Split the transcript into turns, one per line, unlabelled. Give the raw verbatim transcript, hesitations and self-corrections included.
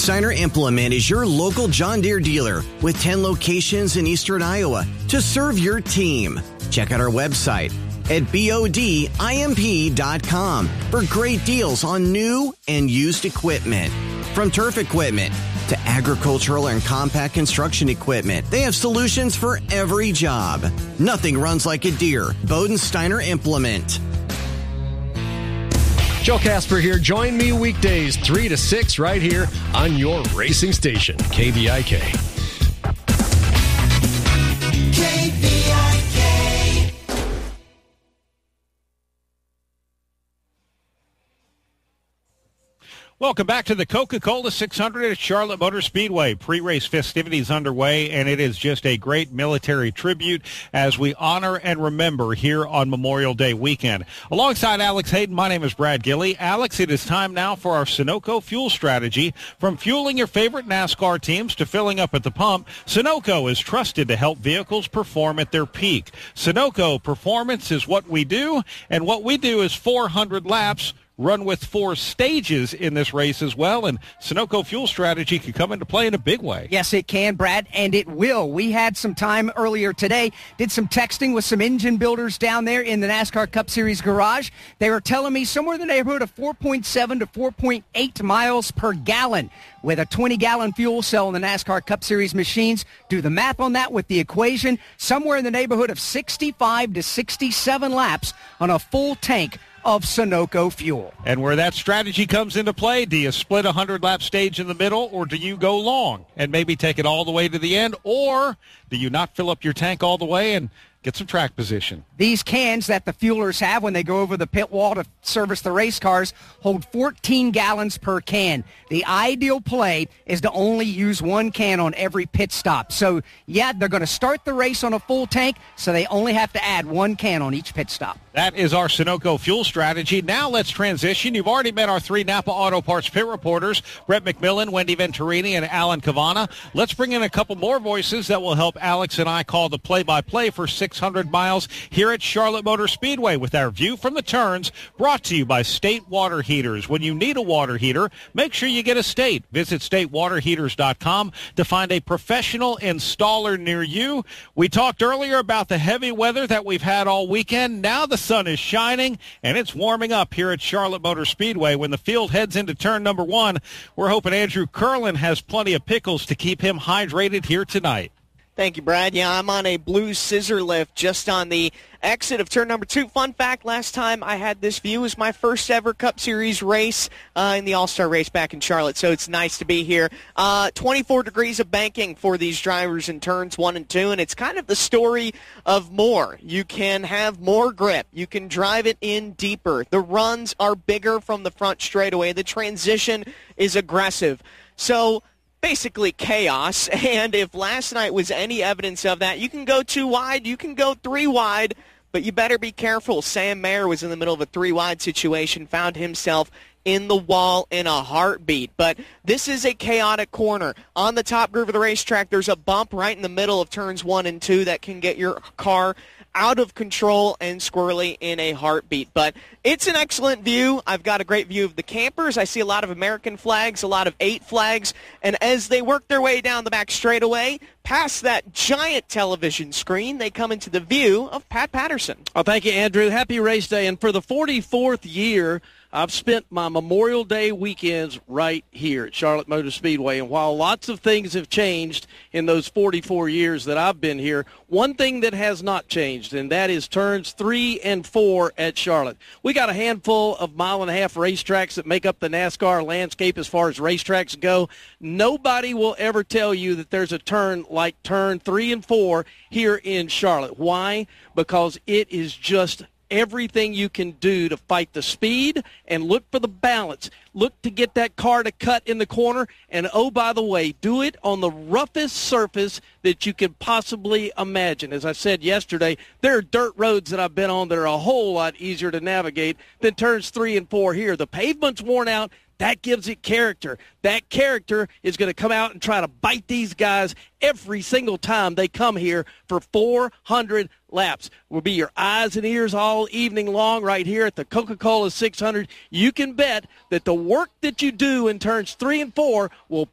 Bodensteiner Implement is your local John Deere dealer with ten locations in eastern Iowa to serve your team. Check out our website at bodimp dot com for great deals on new and used equipment. From turf equipment to agricultural and compact construction equipment, they have solutions for every job. Nothing runs like a Deere. Bodensteiner Implement.
Joe Casper here. Join me weekdays three to six right here on your racing station, K V I K.
K V I K.
Welcome back to the Coca-Cola six hundred at Charlotte Motor Speedway. Pre-race festivities underway, and it is just a great military tribute as we honor and remember here on Memorial Day weekend. Alongside Alex Hayden, my name is Brad Gilley. Alex, it is time now for our Sunoco fuel strategy. From fueling your favorite NASCAR teams to filling up at the pump, Sunoco is trusted to help vehicles perform at their peak. Sunoco performance is what we do, and what we do is four hundred laps. Run with four stages in this race as well, and Sunoco fuel strategy can come into play in a big way.
Yes, it can, Brad, and it will. We had some time earlier today, did some texting with some engine builders down there in the NASCAR Cup Series garage. They were telling me somewhere in the neighborhood of four point seven to four point eight miles per gallon with a twenty-gallon fuel cell in the NASCAR Cup Series machines. Do the math on that with the equation. Somewhere in the neighborhood of sixty-five to sixty-seven laps on a full tank of Sunoco fuel.
And where that strategy comes into play, do you split a hundred-lap stage in the middle, or do you go long and maybe take it all the way to the end, or do you not fill up your tank all the way and get some track position?
These cans that the fuelers have when they go over the pit wall to service the race cars hold fourteen gallons per can. The ideal play is to only use one can on every pit stop. So, yeah, they're going to start the race on a full tank, so they only have to add one can on each pit stop.
That is our Sunoco fuel strategy. Now let's transition. You've already met our three Napa Auto Parts pit reporters, Brett McMillan, Wendy Venturini, and Alan Cavana. Let's bring in a couple more voices that will help Alex and I call the play-by-play for six hundred miles here at Charlotte Motor Speedway with our view from the turns, brought to you by State Water Heaters. When you need a water heater, make sure you get a State. Visit state water heaters dot com to find a professional installer near you. We talked earlier about the heavy weather that we've had all weekend. Now the sun is shining, and it's warming up here at Charlotte Motor Speedway. When the field heads into turn number one, we're hoping Andrew Curlin has plenty of pickles to keep him hydrated here tonight.
Thank you, Brad. Yeah, I'm on a blue scissor lift just on the exit of turn number two. Fun fact, last time I had this view was my first ever Cup Series race uh, in the All-Star race back in Charlotte, so it's nice to be here. Uh, twenty-four degrees of banking for these drivers in turns one and two, and it's kind of the story of more. You can have more grip. You can drive it in deeper. The runs are bigger from the front straightaway. The transition is aggressive. So basically chaos, and if last night was any evidence of that, you can go two wide, you can go three wide, but you better be careful. Sam Mayer was in the middle of a three-wide situation, found himself in the wall in a heartbeat. But this is a chaotic corner. On the top groove of the racetrack, there's a bump right in the middle of turns one and two that can get your car out of control and squirrely in a heartbeat. But it's an excellent view. I've got a great view of the campers. I see a lot of American flags, a lot of eight flags, and as they work their way down the back straightaway, past that giant television screen, they come into the view of Pat Patterson.
Oh, thank you, Andrew. Happy race day. And for the forty-fourth year, I've spent my Memorial Day weekends right here at Charlotte Motor Speedway. And while lots of things have changed in those forty-four years that I've been here, one thing that has not changed, and that is turns three and four at Charlotte. We got a handful of mile-and-a-half racetracks that make up the NASCAR landscape as far as racetracks go. Nobody will ever tell you that there's a turn like turn three and four here in Charlotte. Why? Because it is just everything you can do to fight the speed and look for the balance. Look to get that car to cut in the corner. And, oh, by the way, do it on the roughest surface that you can possibly imagine. As I said yesterday, there are dirt roads that I've been on that are a whole lot easier to navigate than turns three and four here. The pavement's worn out. That gives it character. That character is going to come out and try to bite these guys every single time they come here for four hundred laps. Will be your eyes and ears all evening long right here at the Coca-Cola six hundred. You can bet that the work that you do in turns three and four will